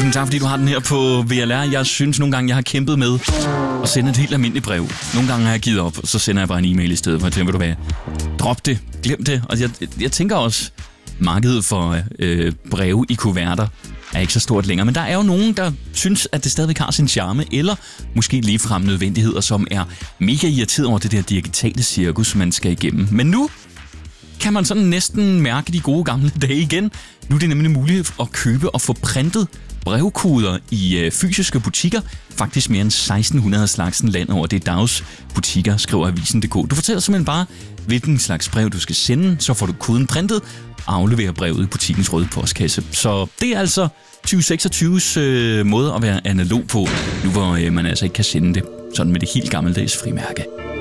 Tusind tak, fordi du har den her på VLR. Jeg synes nogle gange, jeg har kæmpet med at sende et helt almindeligt brev. Nogle gange har jeg givet op, og så sender jeg bare en e-mail i stedet for. Jeg tænker, ved du hvad, drop det, glem det. Og jeg tænker også, markedet for breve i kuverter er ikke så stort længere. Men der er jo nogen, der synes, at det stadigvæk har sin charme, eller måske ligefrem nødvendigheder, som er mega irriteret over det der digitale cirkus, man skal igennem. Men nu kan man sådan næsten mærke de gode gamle dage igen. Nu er det nemlig muligt at købe og få printet brevkoder i fysiske butikker. Faktisk mere end 1600 slagsen land over det dags butikker, skriver avisen.dk. Du fortæller simpelthen bare, hvilken slags brev du skal sende, så får du koden printet og afleverer brevet i butikkens røde postkasse. Så det er altså 2026's måde at være analog på, nu hvor man altså ikke kan sende det sådan med det helt gammeldags frimærke.